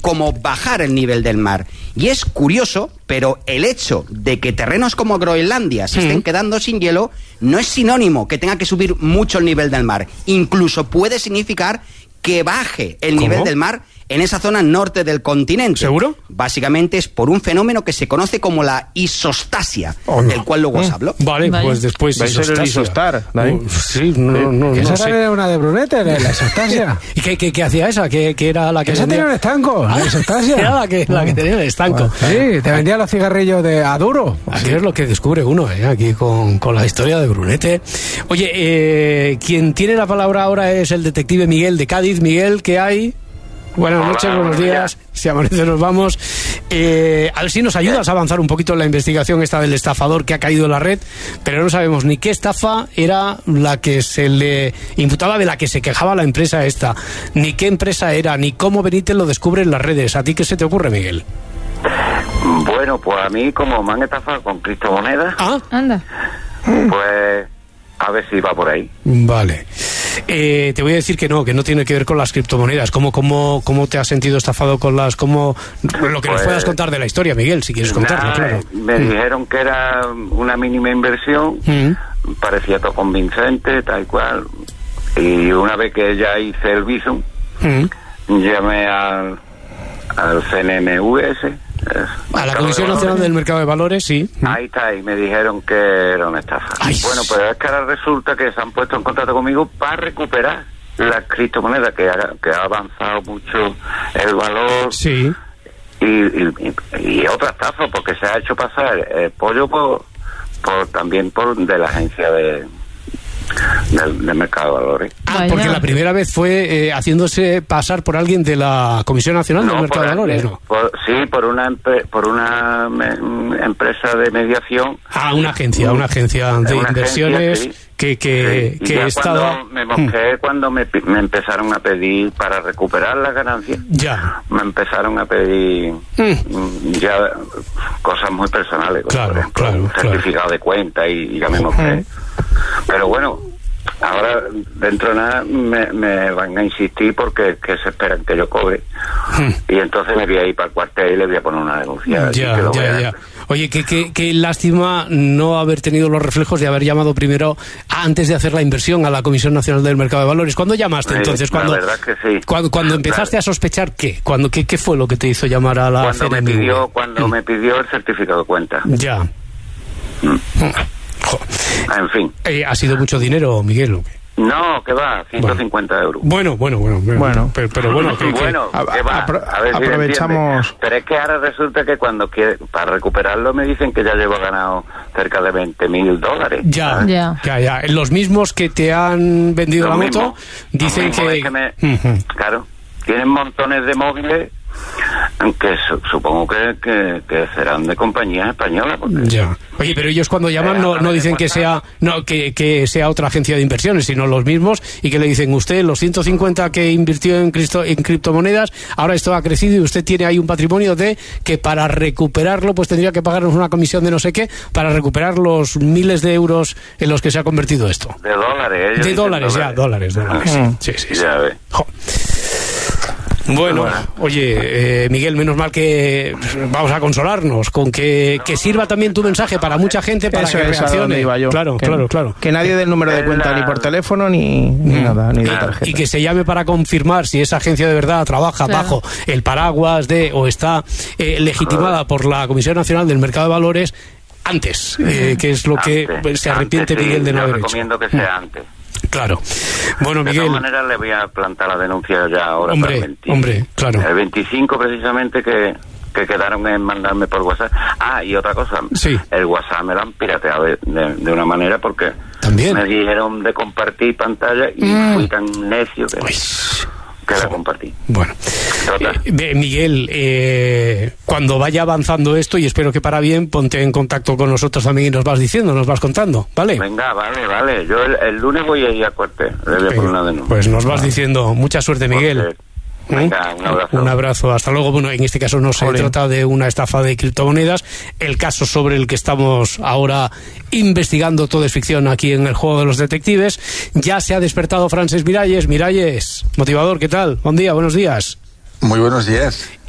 como bajar el nivel del mar. Y es curioso, pero el hecho de que terrenos como Groenlandia se estén quedando sin hielo no es sinónimo que tenga que subir mucho el nivel del mar. Incluso puede significar que baje el nivel del mar en esa zona norte del continente. ¿Seguro? Básicamente es por un fenómeno que se conoce como la isostasia, del cual luego os hablo. Vale, pues después ¿vais a ser el isostar? Sí, no esa sé. era una de Brunete, la isostasia. ¿Y qué hacía esa? ¿Qué era la que Esa vendía? tenía un estanco, la isostasia. Era la que tenía el estanco. Sí, te vendía los cigarrillos de Aduro. Aquí es lo que descubre uno, aquí con la historia de Brunete. Oye, quien tiene la palabra ahora es el detective Miguel de Cádiz. Miguel, ¿qué hay? Buenas noches, buenos días. Si amanece nos vamos. A ver si nos ayudas a avanzar un poquito en la investigación esta del estafador que ha caído en la red, pero no sabemos ni qué estafa era la que se le imputaba, de la que se quejaba la empresa esta, ni qué empresa era, ni cómo Benítez lo descubre en las redes. ¿A ti qué se te ocurre, Miguel? Bueno, pues a mí, como me han estafado con criptomonedas, anda, pues a ver si va por ahí. Vale. Te voy a decir que no tiene que ver con las criptomonedas. ¿Cómo te has sentido estafado con las... lo que nos puedas contar de la historia, Miguel, si quieres contarlo, claro. Me dijeron que era una mínima inversión, parecía todo convincente, tal cual, y una vez que ya hice el visum, llamé al CNMVS, a la Comisión Nacional del Mercado de Valores, sí. Ahí está, y me dijeron que era una estafa. Bueno, pues es que ahora resulta que se han puesto en contacto conmigo para recuperar las criptomonedas, que ha avanzado mucho el valor. Sí. Y otra estafa, porque se ha hecho pasar el pollo también por de la agencia del Mercado de Valores. Porque la primera vez fue haciéndose pasar por alguien de la Comisión Nacional del Mercado de Valores, ¿no? Por una empresa de mediación. Una agencia de inversiones, sí. que estaba... Me mosqué cuando me empezaron a pedir para recuperar las ganancias. Ya. Me empezaron a pedir ya cosas muy personales, como por ejemplo, certificado de cuenta, y ya me mosqué. Pero bueno, ahora dentro de nada me van a insistir porque se esperan que yo cobre, y entonces me voy a ir para el cuartel y le voy a poner una denuncia. Ya. Oye, qué lástima no haber tenido los reflejos de haber llamado primero, antes de hacer la inversión, a la Comisión Nacional del Mercado de Valores. ¿Cuándo llamaste entonces? La verdad que sí. Cuando empezaste a sospechar, ¿qué? ¿Qué fue lo que te hizo llamar a la CNMV? Cuando me pidió el certificado de cuenta. Ya. En fin. ¿Ha sido mucho dinero, Miguel? No, que va, 150 euros. Bueno. Pero bueno, que va. A ver si aprovechamos. Pero es que ahora resulta que para recuperarlo me dicen que ya llevo ganado cerca de $20,000. Ya. Los mismos que te han vendido la moto dicen que... Claro, tienen montones de móviles, aunque supongo que serán de compañías españolas. Ya. Oye, pero ellos cuando llaman no dicen que sea otra agencia de inversiones, sino los mismos, y que le dicen: usted los 150 que invirtió en criptomonedas, ahora esto ha crecido y usted tiene ahí un patrimonio de que para recuperarlo pues tendría que pagarnos una comisión de no sé qué para recuperar los miles de euros en los que se ha convertido esto. De dólares. De dólares. Sí. Ya ves. Bueno, oye, Miguel, menos mal que vamos a consolarnos con que sirva también tu mensaje para mucha gente, para que reaccione. Claro. Que nadie dé el número de cuenta ni por teléfono ni nada, ni de tarjeta. Y que se llame para confirmar si esa agencia de verdad trabaja bajo el paraguas o está legitimada por la Comisión Nacional del Mercado de Valores antes, que es lo que se arrepiente Miguel de no haber hecho. Recomiendo que sea antes. Claro. Bueno, Miguel. De todas maneras le voy a plantar la denuncia ya ahora. Hombre, claro. El 25 precisamente que quedaron en mandarme por WhatsApp. Y otra cosa. Sí. El WhatsApp me lo han pirateado de una manera porque ¿también? Me dijeron de compartir pantalla y fui tan necio que la compartí. Bueno, Miguel, cuando vaya avanzando esto, y espero que para bien, ponte en contacto con nosotros también y nos vas contando, ¿vale? Venga, vale. Yo el lunes voy a ir a cuartel, le voy a poner una denuncia. Pues nos vas diciendo. Mucha suerte, Miguel. Venga, un abrazo. Un abrazo, hasta luego. Bueno, en este caso no se trata de una estafa de criptomonedas. El caso sobre el que estamos ahora investigando todo es ficción aquí en el Juego de los Detectives. Ya se ha despertado Francesc Miralles. Miralles, motivador, ¿qué tal? Buen día, buenos días. Muy buenos días.